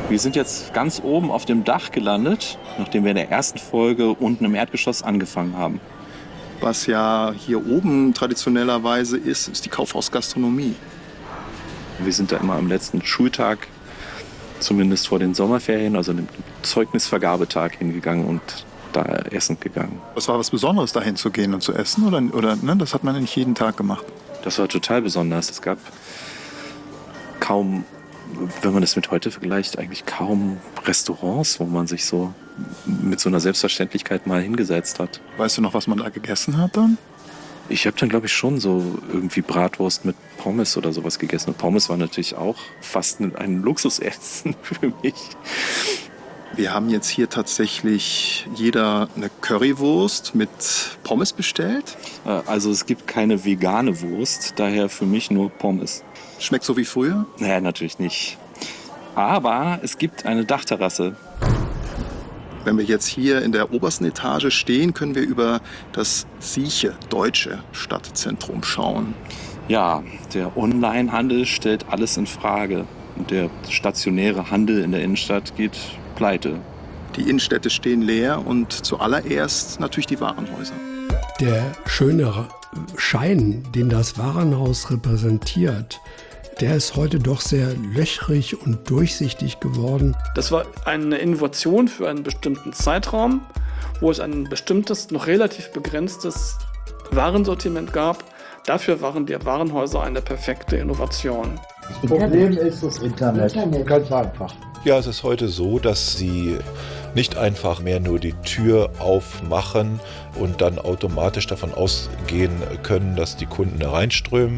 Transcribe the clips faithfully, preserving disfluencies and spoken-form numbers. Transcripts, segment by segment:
Wir sind jetzt ganz oben auf dem Dach gelandet, nachdem wir in der ersten Folge unten im Erdgeschoss angefangen haben. Was ja hier oben traditionellerweise ist, ist die Kaufhausgastronomie. Wir sind da immer am letzten Schultag, zumindest vor den Sommerferien, also dem Zeugnisvergabetag hingegangen und da essen gegangen. Es war was Besonderes, dahin zu gehen und zu essen? Oder, oder ne? Das hat man nicht jeden Tag gemacht? Das war total besonders. Es gab kaum, wenn man das mit heute vergleicht, eigentlich kaum Restaurants, wo man sich so mit so einer Selbstverständlichkeit mal hingesetzt hat. Weißt du noch, was man da gegessen hat dann? Ich habe dann, glaube ich, schon so irgendwie Bratwurst mit Pommes oder sowas gegessen. Und Pommes war natürlich auch fast ein Luxusessen für mich. Wir haben jetzt hier tatsächlich jeder eine Currywurst mit Pommes bestellt. Also es gibt keine vegane Wurst, daher für mich nur Pommes. Schmeckt so wie früher? Naja, natürlich nicht. Aber es gibt eine Dachterrasse. Wenn wir jetzt hier in der obersten Etage stehen, können wir über das Sieche, deutsche Stadtzentrum schauen. Ja, der Onlinehandel stellt alles in Frage. Und der stationäre Handel in der Innenstadt geht pleite. Die Innenstädte stehen leer und zuallererst natürlich die Warenhäuser. Der schöne Schein, den das Warenhaus repräsentiert, der ist heute doch sehr löchrig und durchsichtig geworden. Das war eine Innovation für einen bestimmten Zeitraum, wo es ein bestimmtes, noch relativ begrenztes Warensortiment gab. Dafür waren die Warenhäuser eine perfekte Innovation. Das Problem ist das Internet. Internet. Ganz einfach. Ja, es ist heute so, dass Sie nicht einfach mehr nur die Tür aufmachen und dann automatisch davon ausgehen können, dass die Kunden hereinströmen.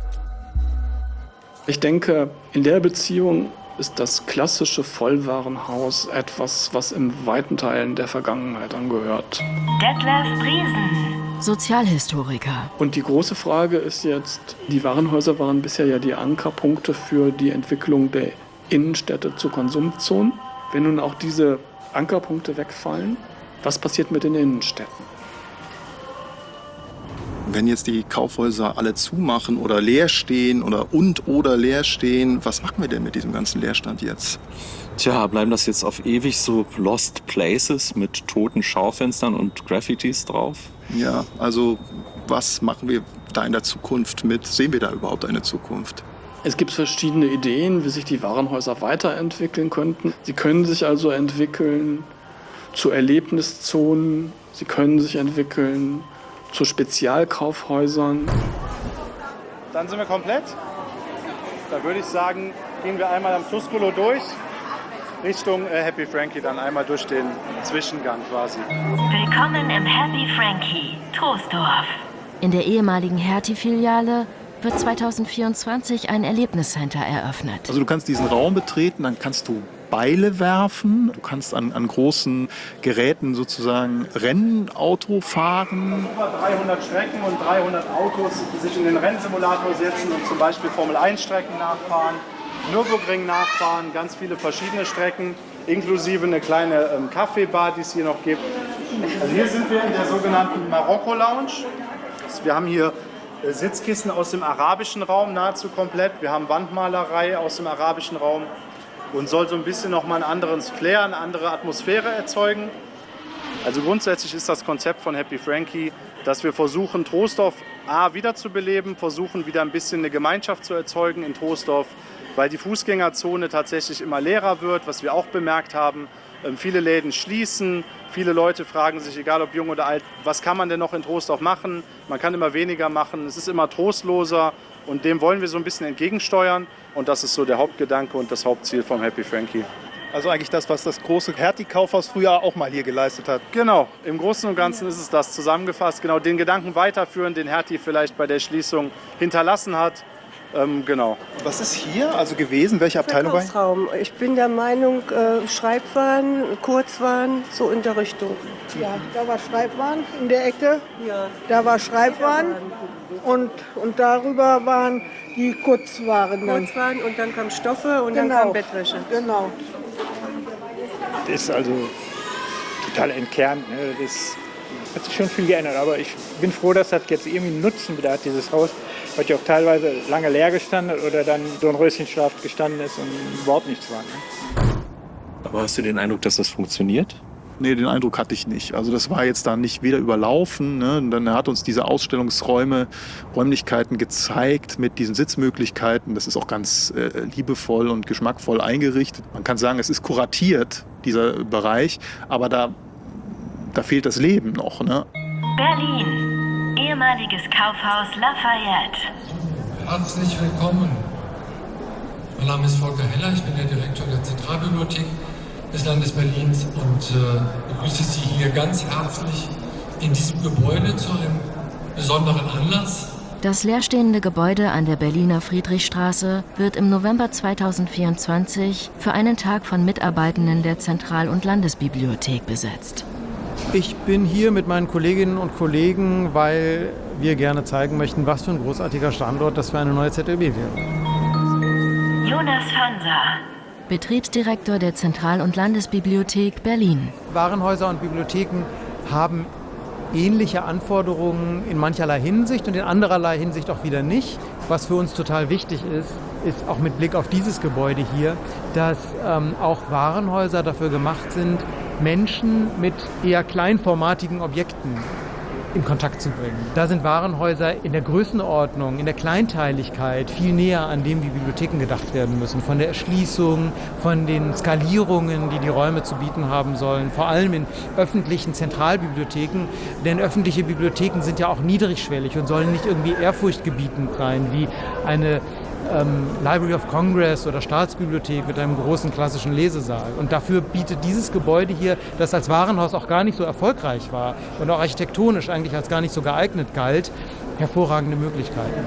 Ich denke, in der Beziehung ist das klassische Vollwarenhaus etwas, was in weiten Teilen der Vergangenheit angehört. Detlef Briesen, Sozialhistoriker. Und die große Frage ist jetzt, die Warenhäuser waren bisher ja die Ankerpunkte für die Entwicklung der Innenstädte zu Konsumzonen. Wenn nun auch diese Ankerpunkte wegfallen, was passiert mit den Innenstädten? Wenn jetzt die Kaufhäuser alle zumachen oder leer stehen oder und oder leer stehen, was machen wir denn mit diesem ganzen Leerstand jetzt? Tja, bleiben das jetzt auf ewig so Lost Places mit toten Schaufenstern und Graffitis drauf? Ja, also was machen wir da in der Zukunft mit? Sehen wir da überhaupt eine Zukunft? Es gibt verschiedene Ideen, wie sich die Warenhäuser weiterentwickeln könnten. Sie können sich also entwickeln zu Erlebniszonen, sie können sich entwickeln zu Spezialkaufhäusern. Dann sind wir komplett. Da würde ich sagen, gehen wir einmal am Tuscolo durch, Richtung äh, Happy Frankie, dann einmal durch den Zwischengang quasi. Willkommen im Happy Frankie, Troisdorf. In der ehemaligen Hertie-Filiale wird zweitausendvierundzwanzig ein Erlebniscenter eröffnet. Also du kannst diesen Raum betreten, dann kannst du Beile werfen, du kannst an, an großen Geräten sozusagen Rennauto fahren. Über dreihundert Strecken und dreihundert Autos, die sich in den Rennsimulator setzen und zum Beispiel Formel eins Strecken nachfahren, Nürburgring nachfahren, ganz viele verschiedene Strecken, inklusive eine kleine ähm, Kaffeebar, die es hier noch gibt. Also hier sind wir in der sogenannten Marokko Lounge. Wir haben hier äh, Sitzkissen aus dem arabischen Raum nahezu komplett. Wir haben Wandmalerei aus dem arabischen Raum. Und soll so ein bisschen nochmal einen anderen Flair, eine andere Atmosphäre erzeugen. Also grundsätzlich ist das Konzept von Happy Frankie, dass wir versuchen, Troisdorf A wiederzubeleben, versuchen wieder ein bisschen eine Gemeinschaft zu erzeugen in Troisdorf, weil die Fußgängerzone tatsächlich immer leerer wird, was wir auch bemerkt haben. Ähm, viele Läden schließen, viele Leute fragen sich, egal ob jung oder alt, was kann man denn noch in Troisdorf machen? Man kann immer weniger machen, es ist immer trostloser. Und dem wollen wir so ein bisschen entgegensteuern. Und das ist so der Hauptgedanke und das Hauptziel vom Happy Frankie. Also eigentlich das, was das große Hertie-Kaufhaus früher auch mal hier geleistet hat. Genau, im Großen und Ganzen ist es das zusammengefasst. Genau, den Gedanken weiterführen, den Hertie vielleicht bei der Schließung hinterlassen hat. Ähm, genau. Was ist hier also gewesen? Welche Abteilung war Verkaufsraum. Ich bin der Meinung, äh, Schreibwaren, Kurzwaren, so in der Richtung. Ja, da war Schreibwaren in der Ecke. Ja. Da war Schreibwaren und, und darüber waren die Kurzwaren. Dann. Kurzwaren und dann kam Stoffe und Genau. dann kam Bettwäsche. Genau. Das ist also total entkernt. Ne? Das hat sich schon viel geändert. Aber ich bin froh, dass das jetzt irgendwie einen Nutzen wieder hat, dieses Haus. Weil ja auch teilweise lange leer gestanden oder dann so ein Röschenschlaf gestanden ist und überhaupt nichts war. Ne? Aber hast du den Eindruck, dass das funktioniert? Nee, den Eindruck hatte ich nicht. Also das war jetzt da nicht weder überlaufen, ne? Und dann hat uns diese Ausstellungsräume, Räumlichkeiten gezeigt mit diesen Sitzmöglichkeiten. Das ist auch ganz äh, liebevoll und geschmackvoll eingerichtet. Man kann sagen, es ist kuratiert, dieser Bereich, aber da, da fehlt das Leben noch. Ne? Berlin, ehemaliges Kaufhaus Lafayette. Herzlich willkommen. Mein Name ist Volker Heller, ich bin der Direktor der Zentralbibliothek des Landes Berlins und äh, begrüße Sie hier ganz herzlich in diesem Gebäude zu einem besonderen Anlass. Das leerstehende Gebäude an der Berliner Friedrichstraße wird im November zweitausendvierundzwanzig für einen Tag von Mitarbeitenden der Zentral- und Landesbibliothek besetzt. Ich bin hier mit meinen Kolleginnen und Kollegen, weil wir gerne zeigen möchten, was für ein großartiger Standort das für eine neue Z L B wäre. Jonas Fanser, Betriebsdirektor der Zentral- und Landesbibliothek Berlin. Warenhäuser und Bibliotheken haben ähnliche Anforderungen in mancherlei Hinsicht und in andererlei Hinsicht auch wieder nicht. Was für uns total wichtig ist, ist auch mit Blick auf dieses Gebäude hier, dass ähm, auch Warenhäuser dafür gemacht sind, Menschen mit eher kleinformatigen Objekten in Kontakt zu bringen. Da sind Warenhäuser in der Größenordnung, in der Kleinteiligkeit viel näher an dem, wie Bibliotheken gedacht werden müssen. Von der Erschließung, von den Skalierungen, die die Räume zu bieten haben sollen. Vor allem in öffentlichen Zentralbibliotheken. Denn öffentliche Bibliotheken sind ja auch niedrigschwellig und sollen nicht irgendwie ehrfurchtgebietend sein, wie eine ähm, Library of Congress oder Staatsbibliothek mit einem großen klassischen Lesesaal. Und dafür bietet dieses Gebäude hier, das als Warenhaus auch gar nicht so erfolgreich war und auch architektonisch eigentlich als gar nicht so geeignet galt, hervorragende Möglichkeiten.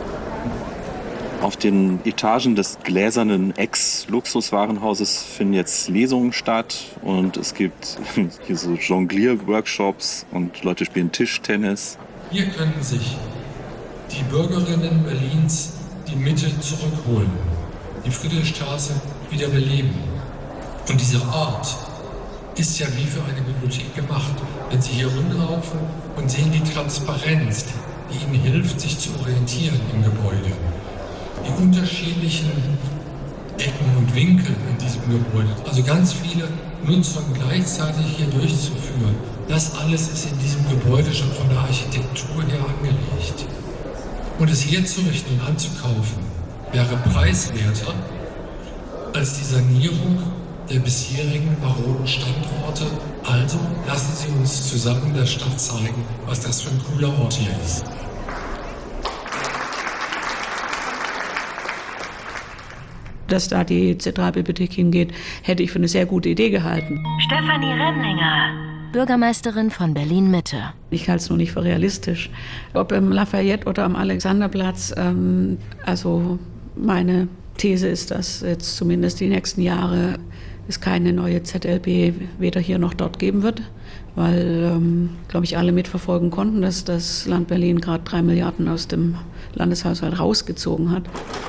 Auf den Etagen des gläsernen Ex-Luxuswarenhauses finden jetzt Lesungen statt und es gibt hier so Jonglier-Workshops und Leute spielen Tischtennis. Hier können sich die Bürgerinnen Berlins die Mitte zurückholen, die Friedrichstraße wieder beleben. Und dieser Ort ist ja wie für eine Bibliothek gemacht. Wenn Sie hier rumlaufen und sehen die Transparenz, die Ihnen hilft, sich zu orientieren im Gebäude. Die unterschiedlichen Ecken und Winkel in diesem Gebäude, also ganz viele Nutzungen gleichzeitig hier durchzuführen, das alles ist in diesem Gebäude schon von der Architektur her angelegt. Und es herzurichten und anzukaufen, wäre preiswerter als die Sanierung der bisherigen maroden Standorte. Also lassen Sie uns zusammen der Stadt zeigen, was das für ein cooler Ort hier ist. Dass da die Zentralbibliothek hingeht, hätte ich für eine sehr gute Idee gehalten. Stefanie Remlinger, Bürgermeisterin von Berlin-Mitte. Ich halte es nur nicht für realistisch. Ob im Lafayette oder am Alexanderplatz, ähm, also meine These ist, dass jetzt zumindest die nächsten Jahre es keine neue Z L B weder hier noch dort geben wird, weil, ähm, glaube ich, alle mitverfolgen konnten, dass das Land Berlin gerade drei Milliarden aus dem Landeshaushalt rausgezogen hat.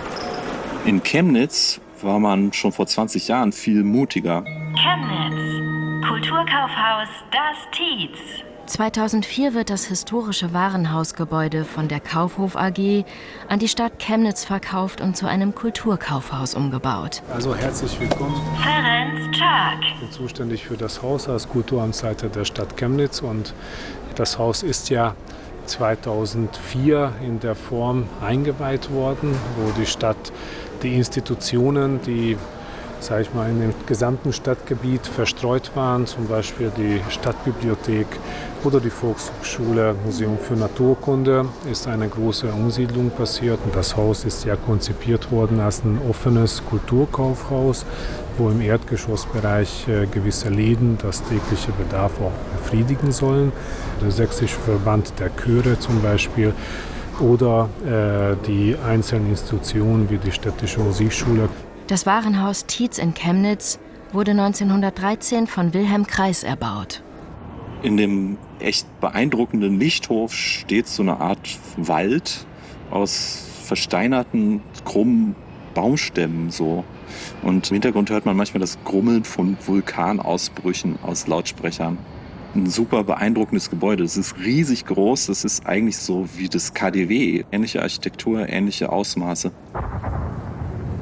In Chemnitz war man schon vor zwanzig Jahren viel mutiger. Chemnitz, Kulturkaufhaus Das Tietz. zweitausendvier wird das historische Warenhausgebäude von der Kaufhof A G an die Stadt Chemnitz verkauft und zu einem Kulturkaufhaus umgebaut. Also herzlich willkommen. Ferenc Czak. Ich bin zuständig für das Haus als Kulturamtsleiter der Stadt Chemnitz und das Haus ist ja zweitausendvier in der Form eingeweiht worden, wo die Stadt die Institutionen, die, sage ich mal, in dem gesamten Stadtgebiet verstreut waren, zum Beispiel die Stadtbibliothek oder die Volkshochschule, Museum für Naturkunde, ist eine große Umsiedlung passiert. Und das Haus ist ja konzipiert worden als ein offenes Kulturkaufhaus, wo im Erdgeschossbereich äh, gewisse Läden das tägliche Bedarf auch befriedigen sollen. Der Sächsische Verband der Chöre zum Beispiel oder äh, die einzelnen Institutionen wie die Städtische Musikschule. Das Warenhaus Tietz in Chemnitz wurde neunzehnhundertdreizehn von Wilhelm Kreis erbaut. In dem echt beeindruckenden Lichthof steht so eine Art Wald aus versteinerten, krummen Baumstämmen so. Und im Hintergrund hört man manchmal das Grummeln von Vulkanausbrüchen aus Lautsprechern. Ein super beeindruckendes Gebäude. Es ist riesig groß. Es ist eigentlich so wie das K D W. Ähnliche Architektur, ähnliche Ausmaße.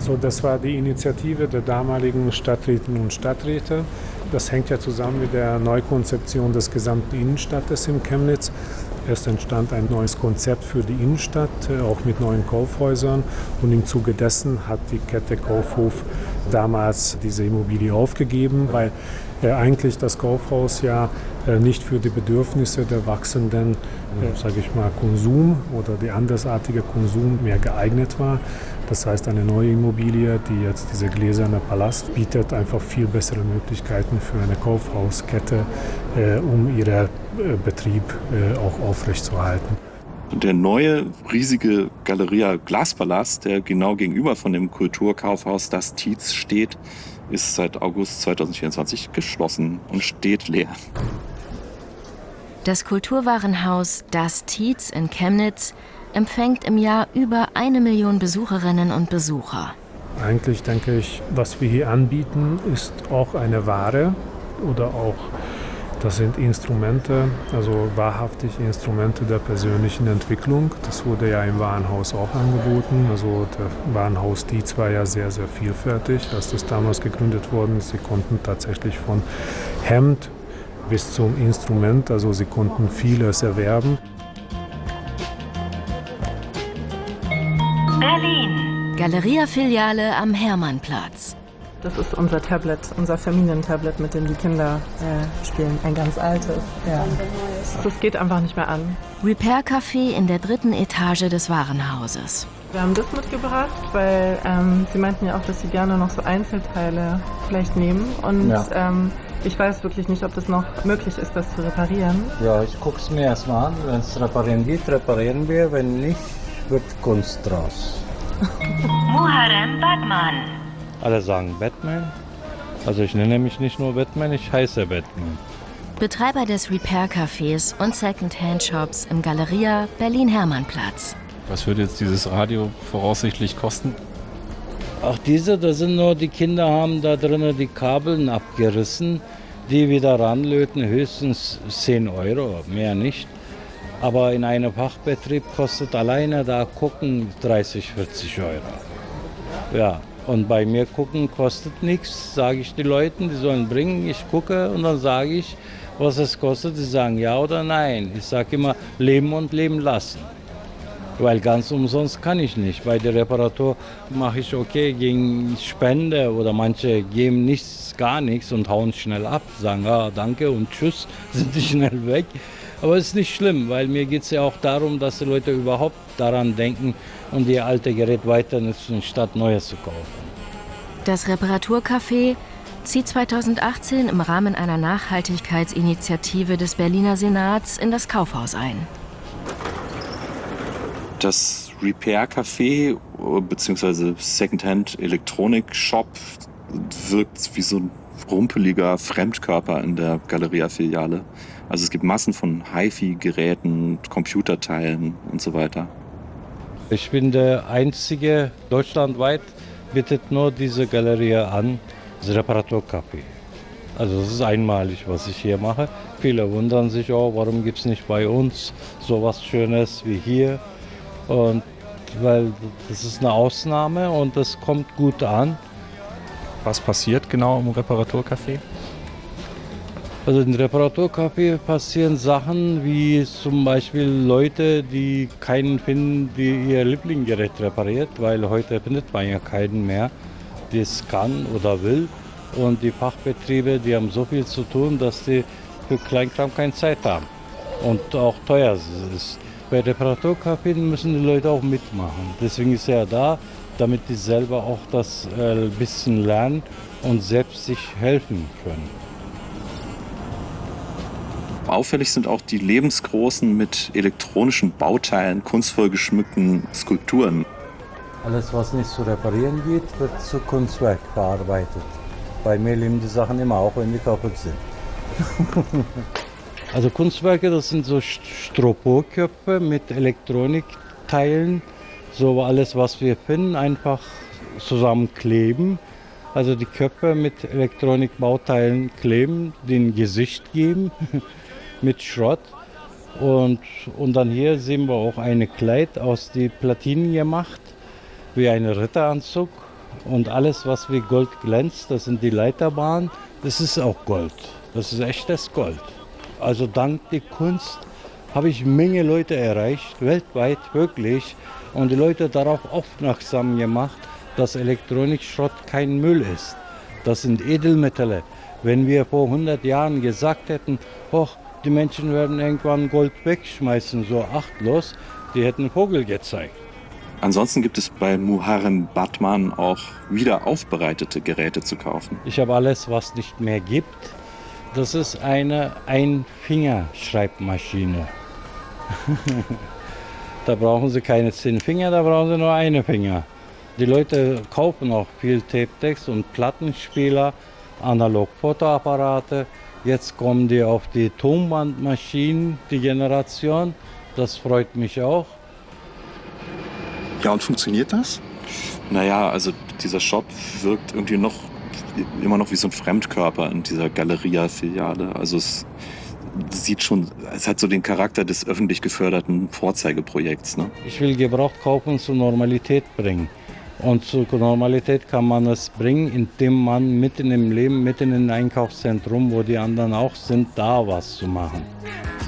Also das war die Initiative der damaligen Stadträtinnen und Stadträte. Das hängt ja zusammen mit der Neukonzeption des gesamten Innenstadtes in Chemnitz. Erst entstand ein neues Konzept für die Innenstadt, auch mit neuen Kaufhäusern. Und im Zuge dessen hat die Kette Kaufhof damals diese Immobilie aufgegeben, weil äh, eigentlich das Kaufhaus ja äh, nicht für die Bedürfnisse der wachsenden, äh, sage ich mal, Konsum oder die andersartige Konsum mehr geeignet war. Das heißt, eine neue Immobilie, die jetzt dieser gläserne Palast bietet, einfach viel bessere Möglichkeiten für eine Kaufhauskette, äh, um ihren äh, Betrieb äh, auch aufrechtzuerhalten. Der neue riesige Galeria Glaspalast, der genau gegenüber von dem Kulturkaufhaus Das Tietz steht, ist seit August zweitausendvierundzwanzig geschlossen und steht leer. Das Kulturwarenhaus Das Tietz in Chemnitz empfängt im Jahr über eine Million Besucherinnen und Besucher. Eigentlich denke ich, was wir hier anbieten, ist auch eine Ware oder auch, das sind Instrumente, also wahrhaftige Instrumente der persönlichen Entwicklung. Das wurde ja im Warenhaus auch angeboten. Also der Warenhaus Tietz war ja sehr, sehr vielfältig. Als das damals gegründet worden ist, sie konnten tatsächlich von Hemd bis zum Instrument, also sie konnten vieles erwerben. Berlin. Galeria-Filiale am Hermannplatz. Das ist unser Tablet, unser Familientablet, mit dem die Kinder äh, spielen. Ein ganz altes. Ja. Das geht einfach nicht mehr an. Repair-Café in der dritten Etage des Warenhauses. Wir haben das mitgebracht, weil ähm, Sie meinten ja auch, dass Sie gerne noch so Einzelteile vielleicht nehmen. Und ja. ähm, ich weiß wirklich nicht, ob das noch möglich ist, das zu reparieren. Ja, ich gucke es mir erstmal an. Wenn es reparieren geht, reparieren wir. Wenn nicht, wird Kunst draus. Muharrem Batman. Alle sagen Batman. Also ich nenne mich nicht nur Batman, ich heiße Batman. Betreiber des Repair-Cafés und Second-Hand-Shops im Galeria Berlin-Hermannplatz. Was würde jetzt dieses Radio voraussichtlich kosten? Ach, diese, da sind nur, die Kinder haben da drinnen die Kabeln abgerissen, die wieder ranlöten, höchstens zehn Euro, mehr nicht. Aber in einem Fachbetrieb kostet alleine da gucken dreißig, vierzig Euro. Ja, und bei mir gucken kostet nichts, sage ich den Leuten, die sollen bringen, ich gucke und dann sage ich, was es kostet. Sie sagen ja oder nein. Ich sage immer, leben und leben lassen. Weil ganz umsonst kann ich nicht. Bei der Reparatur mache ich okay gegen Spende oder manche geben nichts, gar nichts und hauen schnell ab, sagen ah, danke und tschüss, sind die schnell weg. Aber es ist nicht schlimm, weil mir geht es ja auch darum, dass die Leute überhaupt daran denken und ihr alte Gerät weiter nutzen, statt Neues zu kaufen. Das Reparaturcafé zieht zweitausendachtzehn im Rahmen einer Nachhaltigkeitsinitiative des Berliner Senats in das Kaufhaus ein. Das Repair-Café bzw. Secondhand-Elektronik-Shop wirkt wie so ein rumpeliger Fremdkörper in der Galeria-Filiale. Also es gibt Massen von Hi-Fi-Geräten, Computerteilen und so weiter. Ich bin der Einzige deutschlandweit, bietet nur diese Galeria an, das Reparaturcafé. Also das ist einmalig, was ich hier mache. Viele wundern sich auch, warum gibt es nicht bei uns so was Schönes wie hier. Und weil das ist eine Ausnahme und das kommt gut an. Was passiert genau im Reparaturcafé? Also im Reparaturcafé passieren Sachen wie zum Beispiel Leute, die keinen finden, die ihr Lieblingsgerät repariert, weil heute findet man ja keinen mehr, der es kann oder will. Und die Fachbetriebe, die haben so viel zu tun, dass die für Kleinkram keine Zeit haben und auch teuer ist. Bei Reparaturcafé müssen die Leute auch mitmachen. Deswegen ist er da, damit die selber auch das äh, ein bisschen lernen und selbst sich helfen können. Auffällig sind auch die lebensgroßen, mit elektronischen Bauteilen kunstvoll geschmückten Skulpturen. Alles, was nicht zu reparieren geht, wird zu Kunstwerk verarbeitet. Bei mir leben die Sachen immer, auch wenn die kaputt sind. Also Kunstwerke, das sind so Styroporköpfe mit Elektronikteilen. So alles, was wir finden, einfach zusammenkleben. Also die Köpfe mit Elektronikbauteilen kleben, den Gesicht geben mit Schrott. Und, und dann hier sehen wir auch ein Kleid aus den Platinen gemacht, wie ein Ritteranzug. Und alles, was wie Gold glänzt, das sind die Leiterbahnen, das ist auch Gold. Das ist echtes Gold. Also dank der Kunst habe ich eine Menge Leute erreicht, weltweit wirklich. Und die Leute darauf aufmerksam gemacht, dass Elektronikschrott kein Müll ist. Das sind Edelmetalle. Wenn wir vor hundert Jahren gesagt hätten, hoch, die Menschen werden irgendwann Gold wegschmeißen, so achtlos, die hätten Vogel gezeigt. Ansonsten gibt es bei Muharrem Batman auch wieder aufbereitete Geräte zu kaufen. Ich habe alles, was nicht mehr gibt. Das ist eine Ein-Finger-Schreibmaschine. Da brauchen Sie keine zehn Finger, da brauchen Sie nur eine Finger. Die Leute kaufen auch viel Tape-Decks und Plattenspieler, Analog-Fotoapparate. Jetzt kommen die auf die Tonbandmaschinen, die Generation. Das freut mich auch. Ja, und funktioniert das? Naja, also dieser Shop wirkt irgendwie noch immer noch wie so ein Fremdkörper in dieser Galeria-Filiale. Also es sieht schon, es hat so den Charakter des öffentlich geförderten Vorzeigeprojekts. Ne? Ich will Gebraucht kaufen zur Normalität bringen. Und zur Normalität kann man es bringen, indem man mitten im Leben, mitten im Einkaufszentrum, wo die anderen auch sind, da was zu machen.